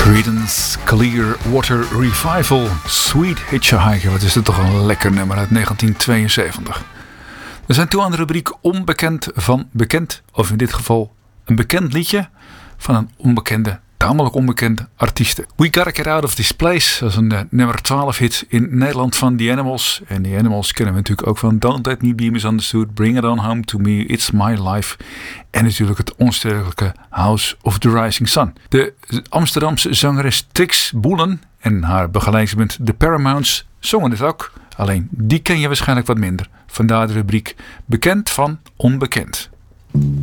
Creedence Clearwater Revival, Sweet Hitchhiker. Wat is dit toch een lekker nummer uit 1972. We zijn toe aan de rubriek onbekend van bekend. Of in dit geval een bekend liedje van een onbekende, tamelijk onbekende artiest. We Gotta Get Out of This Place. Dat is een nummer 12 hit in Nederland van The Animals. En The Animals kennen we natuurlijk ook van Don't Let Me Be Misunderstood, Bring It On Home To Me, It's My Life. En natuurlijk het onsterfelijke House of the Rising Sun. De Amsterdamse zangeres Trix Boelen en haar begeleidingsband The Paramounts zongen dit ook. Alleen die ken je waarschijnlijk wat minder. Vandaar de rubriek bekend van onbekend.